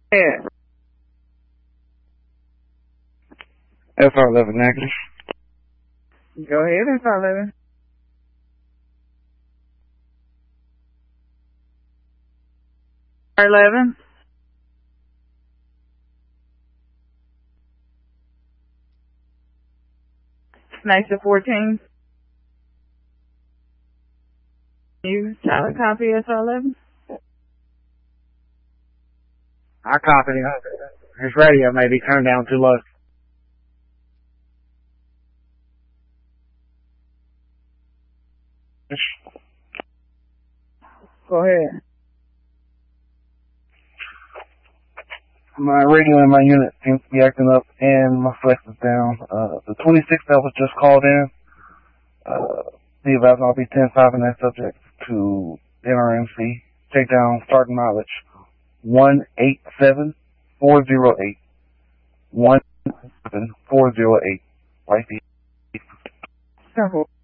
Yeah. SR11 negative. Go ahead, SR11. SR11. Nice to 14. You solid copy SR11? I copy it. His radio may be turned down too low. Go ahead. My radio in my unit seems to be acting up and my flex is down. The 26th that was just called in, the advisor I'll be 10-5 in that subject to NRMC. Take down starting mileage 187,408. 187,408. Right. Simple.